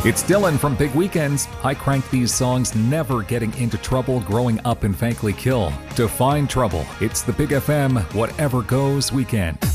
It's Dylan from Big Weekends. I crank these songs never getting into trouble growing up in Fankly Kill. To find trouble, it's the Big FM Whatever Goes weekend.